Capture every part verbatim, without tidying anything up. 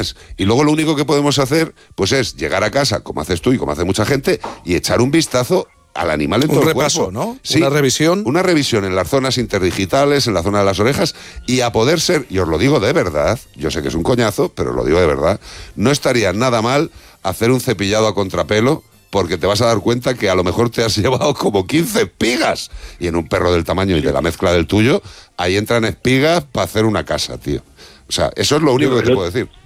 más. Y luego lo único que podemos hacer, pues es llegar a casa, como haces tú y como hace mucha gente, y echar un vistazo al animal en todo el cuerpo. Un repaso, ¿no? Sí, una revisión. Una revisión en las zonas interdigitales, en la zona de las orejas, y a poder ser, y os lo digo de verdad, yo sé que es un coñazo, pero os lo digo de verdad, no estaría nada mal hacer un cepillado a contrapelo, porque te vas a dar cuenta que a lo mejor te has llevado como quince espigas. Y en un perro del tamaño y de la mezcla del tuyo, ahí entran espigas para hacer una casa, tío. O sea, eso es lo único que te puedo decir.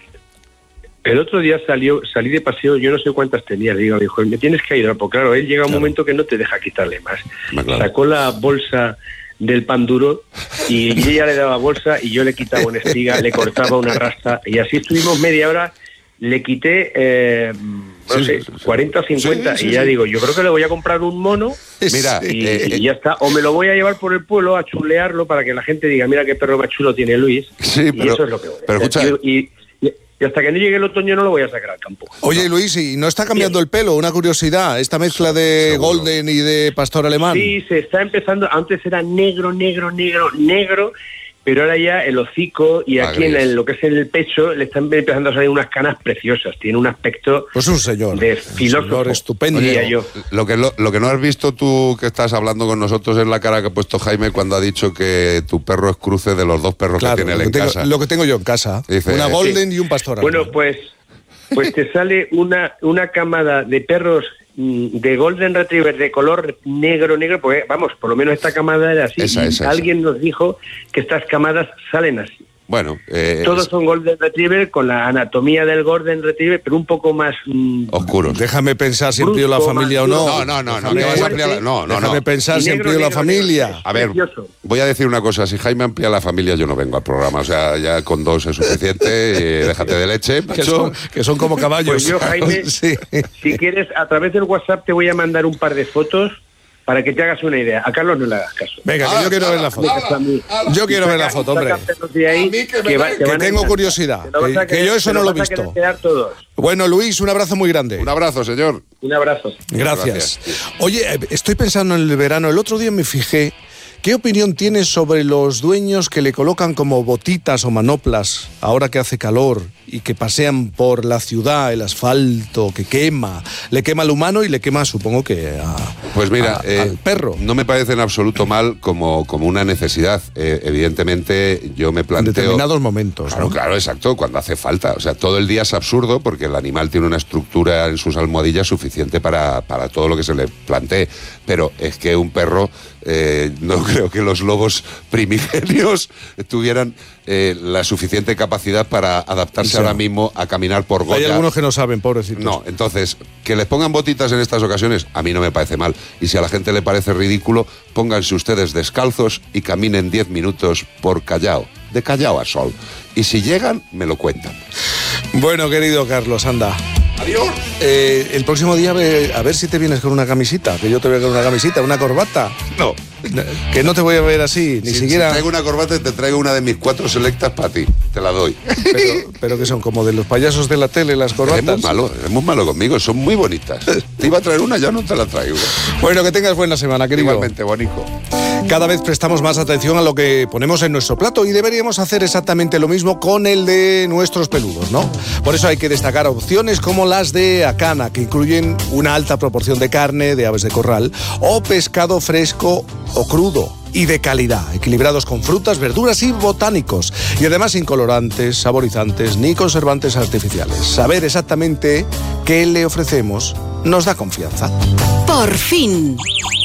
El otro día salió, salí de paseo, yo no sé cuántas tenía, le digo, me dijo, me tienes que ayudar, porque claro, él llega un claro. momento que no te deja quitarle más. Claro. Sacó la bolsa del pan duro y ella le daba bolsa y yo le quitaba una espiga, le cortaba una rasta y así estuvimos media hora. Le quité, eh, no sí, sé, sí, sí. cuarenta o cincuenta Sí, sí, y ya sí. digo, yo creo que le voy a comprar un mono. Mira, y, eh, y ya está. O me lo voy a llevar por el pueblo a chulearlo para que la gente diga, mira qué perro más chulo tiene Luis. Sí, y pero, eso es lo que voy a pero hacer. escucha, Y, y, y hasta que no llegue el otoño no lo voy a sacar al campo. Oye, Luis, ¿y no está cambiando el pelo? Una curiosidad, esta mezcla de Seguro. Golden y de Pastor Alemán. Sí, se está empezando, antes era negro, negro, negro, negro, pero ahora ya el hocico y aquí en el, lo que es en el pecho le están empezando a salir unas canas preciosas. Tiene un aspecto Pues un señor, de un filósofo. señor estupendo. Diría yo. Lo que, lo, lo que no has visto tú que estás hablando con nosotros es la cara que ha puesto Jaime cuando ha dicho que tu perro es cruce de los dos perros Claro, que tiene él lo, en que tengo, casa. lo que tengo yo en casa. Dice, una eh, Golden sí. y un Pastor Bueno, Alemán. pues, pues te sale una, una camada de perros mm, de Golden Retriever de color negro, negro, porque vamos, por lo menos esta camada era así. Esa, y esa, alguien nos dijo que estas camadas salen así. Bueno, eh, Todos son Golden Retriever con la anatomía del Golden Retriever, pero un poco más mm, oscuros. Déjame pensar si Brusco, amplío la familia o no. No, no, no, no, Déjame, que vas a ampliar la- no, no, déjame no. pensar Y si negro, amplío la negro, familia. negro. A ver, Precioso. voy a decir una cosa, si Jaime amplía la familia yo no vengo al programa, o sea, ya con dos es suficiente, eh, déjate de leche, Que macho. son, que son como caballos. Pues yo, Jaime, Sí. si quieres, a través del WhatsApp te voy a mandar un par de fotos para que te hagas una idea. A Carlos no le hagas caso. Venga, que Ah, yo quiero ah, ver la foto. ah, Yo quiero ver la foto, hombre. Saca perros de ahí A mí que me que va- da- te que van a tengo encantar. curiosidad, Te lo vas que- a que querer- yo eso te no lo he vas a querer visto. quedar todos. Bueno, Luis, un abrazo muy grande. Un abrazo, señor. Un abrazo. Gracias. Oye, eh, estoy pensando en el verano. El otro día me fijé. ¿Qué opinión tienes sobre los dueños que le colocan como botitas o manoplas ahora que hace calor y que pasean por la ciudad, el asfalto, que quema? Le quema al humano y le quema, supongo que a, Pues mira, a- eh, al perro. no me parece en absoluto mal como, como una necesidad. Eh, evidentemente, yo me En planteo... determinados momentos. Claro, ¿no? claro, exacto, cuando hace falta. O sea, todo el día es absurdo porque el animal tiene una estructura en sus almohadillas suficiente para, para todo lo que se le plantee. Pero es que un perro, eh, no creo que los lobos primigenios tuvieran eh, la suficiente capacidad para adaptarse Sí. ahora mismo a caminar por Goya. Hay algunos que no saben, pobrecitos. No, entonces, que les pongan botitas en estas ocasiones, a mí no me parece mal. Y si a la gente le parece ridículo, pónganse ustedes descalzos y caminen diez minutos por Callao, de Callao a Sol. Y si llegan, me lo cuentan. Bueno, querido Carlos, anda. Adiós. Eh, el próximo día ve- a ver si te vienes con una camisita, que yo te voy con una camisita, una corbata. No. Que no te voy a ver así, ni si, siquiera... Si traigo una corbata, te traigo una de mis cuatro selectas para ti. Te la doy. Pero, pero que son como de los payasos de la tele, las Es corbatas. muy malo, es muy malo conmigo, son muy bonitas. Te iba a traer una, ya no te la traigo. Bueno, que tengas buena semana, querido. Igualmente, bonico. Cada vez prestamos más atención a lo que ponemos en nuestro plato y deberíamos hacer exactamente lo mismo con el de nuestros peludos, ¿no? Por eso hay que destacar opciones como las de Acana, que incluyen una alta proporción de carne de aves de corral o pescado fresco o crudo y de calidad, equilibrados con frutas, verduras y botánicos, y además sin colorantes, saborizantes ni conservantes artificiales. Saber exactamente qué le ofrecemos nos da confianza. Por fin.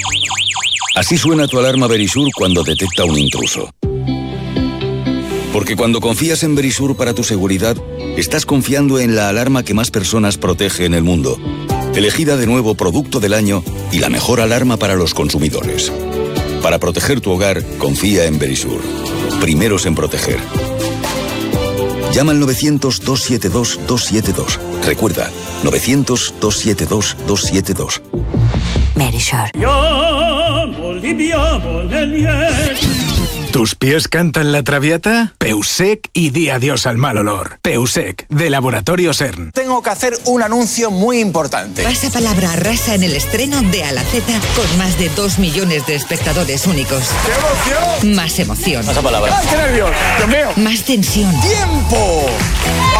Así suena tu alarma Verisur cuando detecta un intruso. Porque cuando confías en Verisur para tu seguridad, estás confiando en la alarma que más personas protege en el mundo. Elegida de nuevo Producto del Año y la mejor alarma para los consumidores. Para proteger tu hogar, confía en Verisur. Primeros en proteger. Llama al novecientos, dos siete dos, dos siete dos. Recuerda, novecientos, dos siete dos, dos siete dos. Verisur. ¿Tus pies cantan la traviata? Peusec y di adiós al mal olor. Peusec, de Laboratorio CERN. Tengo que hacer un anuncio muy importante. Pasa palabra arrasa en el estreno de A la Z con más de dos millones de espectadores únicos. ¡Qué emoción! Más emoción. Pasa palabra. ¡Ay, qué nervios! ¡Dios mío! Más tensión. ¡Tiempo!